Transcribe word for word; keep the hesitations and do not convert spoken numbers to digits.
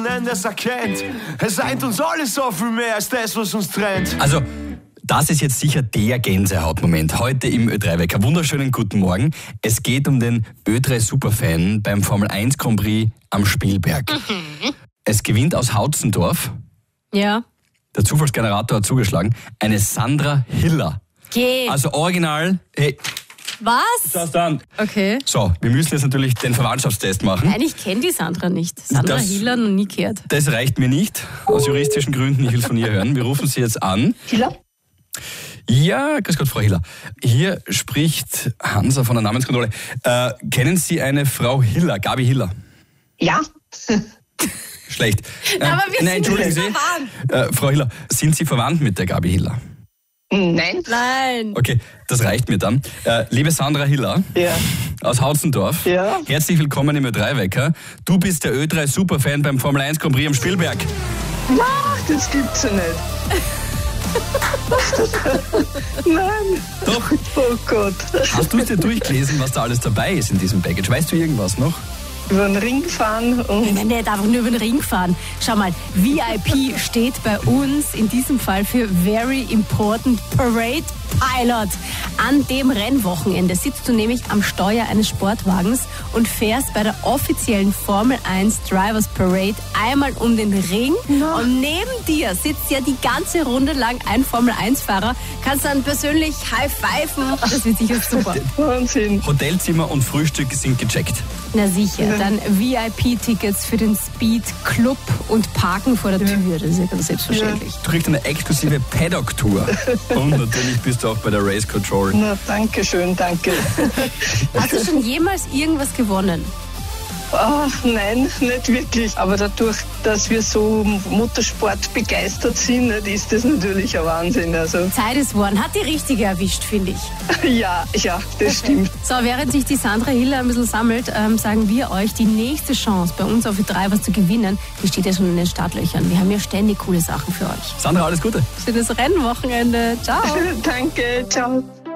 Endes erkennt. Es eint uns alles so viel mehr als das, was uns trennt. Also, das ist jetzt sicher der Gänsehautmoment heute im Ö drei Wecker. Wunderschönen guten Morgen. Es geht um den Ö drei Superfan beim Formel eins Grand Prix am Spielberg. Mhm. Es gewinnt aus Hautzendorf. Ja. Der Zufallsgenerator hat zugeschlagen. Eine Sandra Hiller. Geh. Also original. Hey. Was? Schau's an. Okay. So, wir müssen jetzt natürlich den Verwandtschaftstest machen. Nein, ich kenne die Sandra nicht. Sandra Das- Hiller noch nie gehört. Das reicht mir nicht, aus juristischen Gründen. Ich will von ihr hören. Wir rufen sie jetzt an. Hiller? Ja, grüß Gott, Frau Hiller. Hier spricht Hansa von der Namenskontrolle. Äh, kennen Sie eine Frau Hiller, Gabi Hiller? Ja. Schlecht. Äh, Aber wir nein, sind entschuldigen nicht Sie. Äh, Frau Hiller, sind Sie verwandt mit der Gabi Hiller? Nein. Nein. Okay, das reicht mir dann. Äh, liebe Sandra Hiller Ja. aus Hautzendorf, Ja. herzlich willkommen im Ö drei Wecker. Du bist der Ö drei Superfan beim Formel eins Grand Prix am Spielberg. Ach, das gibt's ja nicht. Nein. Doch. Oh Gott. Hast du es dir durchgelesen, was da alles dabei ist in diesem Package? Weißt du irgendwas noch? Über den Ring fahren und Nein, nicht einfach nur über den Ring fahren. Schau mal, V I P steht bei uns in diesem Fall für Very Important Parade Pilot. An dem Rennwochenende sitzt du nämlich am Steuer eines Sportwagens und fährst bei der offiziellen Formel eins Drivers Parade einmal um den Ring. Ja. Und neben dir sitzt ja die ganze Runde lang ein Formel eins Fahrer. Kannst dann persönlich high-pfeifen. Das wird sicher super. Wahnsinn. Hotelzimmer und Frühstück sind gecheckt. Na sicher, dann V I P-Tickets für den Speed Club und Parken vor der Tür, das ist ja ganz selbstverständlich. Du kriegst eine exklusive Paddock-Tour. Und natürlich bist du auch bei der Race Control. Na, danke schön, danke. Hast du schon jemals irgendwas gewonnen? Ach, nein, nicht wirklich. Aber dadurch, dass wir so Motorsport begeistert sind, nicht, ist das natürlich ein Wahnsinn. Also, Zeit ist worden, hat die richtige erwischt, finde ich. ja, ja, das stimmt. So, während sich die Sandra Hiller ein bisschen sammelt, ähm, sagen wir euch, die nächste Chance bei uns auf Ö drei was zu gewinnen, die steht ja schon in den Startlöchern. Wir haben ja ständig coole Sachen für euch. Sandra, alles Gute. Schönes Rennwochenende. Ciao. Danke, ciao.